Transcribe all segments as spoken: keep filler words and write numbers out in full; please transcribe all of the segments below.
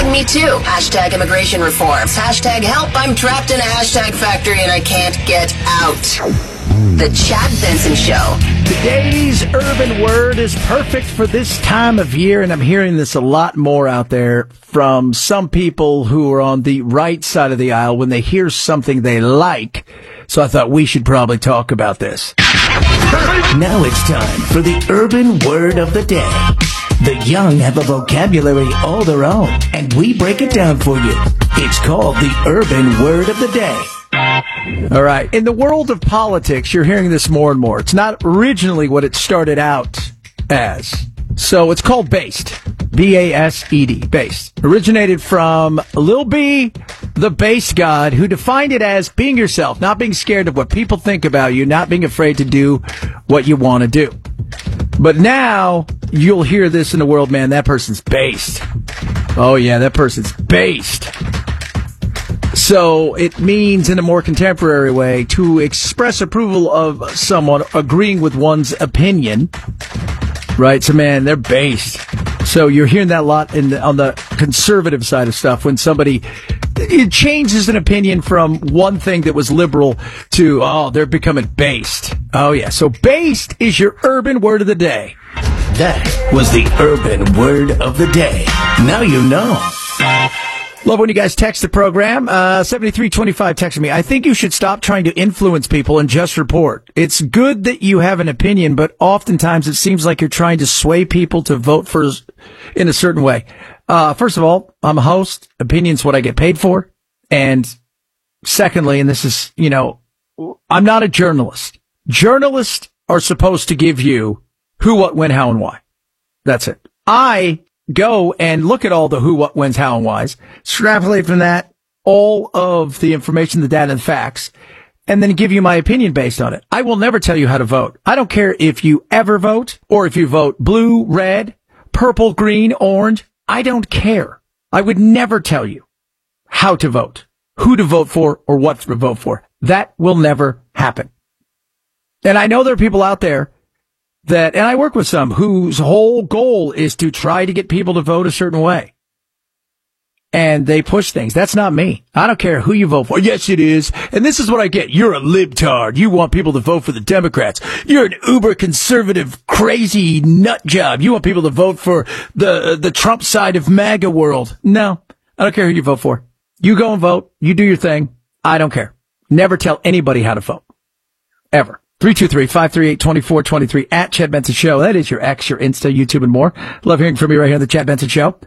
hashtag me too, hashtag immigration reforms, hashtag help, I'm trapped in a hashtag factory and I can't get out. The Chad Benson Show. Today's urban word is perfect for this time of year, and I'm hearing this a lot more out there from some people who are on the right side of the aisle when they hear something they like. So I thought we should probably talk about this. Now it's time for the urban word of the day. The young have a vocabulary all their own, and we break it down for you. It's called the urban word of the day. All right. In the world of politics, you're hearing this more and more. It's not originally what it started out as. So it's called based. B A S E D. Based. Originated from Lil B, the bass god, who defined it as being yourself, not being scared of what people think about you, not being afraid to do what you want to do. But now you'll hear this in the world, man, that person's based. Oh, yeah, that person's based. So it means, in a more contemporary way, to express approval of someone agreeing with one's opinion. Right? So, man, they're based. So you're hearing that a lot in the, on the conservative side of stuff when somebody it changes an opinion from one thing that was liberal to, oh, they're becoming based. Oh, yeah. So based is your urban word of the day. That was the urban word of the day. Now you know. Love when you guys text the program. Uh, seventy-three twenty-five texted me. I think you should stop trying to influence people and just report. It's good that you have an opinion, but oftentimes it seems like you're trying to sway people to vote for in a certain way. Uh, first of all, I'm a host. Opinion's what I get paid for. And secondly, and this is, you know, I'm not a journalist. Journalists are supposed to give you who, what, when, how, and why. That's it. I go and look at all the who, what, when's, how, and whys, extrapolate from that all of the information, the data, and facts, and then give you my opinion based on it. I will never tell you how to vote. I don't care if you ever vote or if you vote blue, red, purple, green, orange. I don't care. I would never tell you how to vote, who to vote for, or what to vote for. That will never happen. And I know there are people out there that, and I work with some whose whole goal is to try to get people to vote a certain way. And they push things. That's not me. I don't care who you vote for. Yes, it is. And this is what I get. You're a libtard. You want people to vote for the Democrats. You're an uber conservative, crazy nut job. You want people to vote for the, the Trump side of MAGA world. No, I don't care who you vote for. You go and vote. You do your thing. I don't care. Never tell anybody how to vote. Ever. three two three, five three eight, two four two three at Chad Benson Show. That is your X, your Insta, YouTube, and more. Love hearing from you right here on the Chad Benson Show.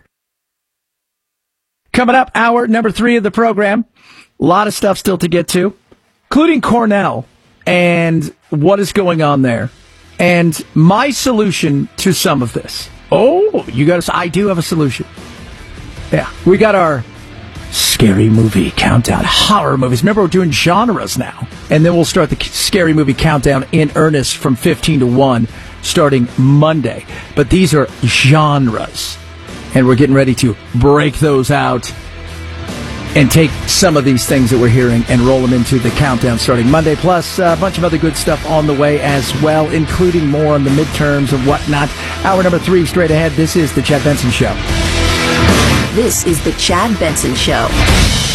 Coming up, hour number three of the program. A lot of stuff still to get to, including Cornell and what is going on there. And my solution to some of this. Oh, you got to, I do have a solution. Yeah, we got our scary movie countdown, horror movies. Remember, we're doing genres now. And then we'll start the scary movie countdown in earnest from fifteen to one starting Monday. But these are genres. And we're getting ready to break those out and take some of these things that we're hearing and roll them into the countdown starting Monday. Plus, a bunch of other good stuff on the way as well, including more on the midterms and whatnot. Hour number three straight ahead. This is The Chad Benson Show. This is The Chad Benson Show.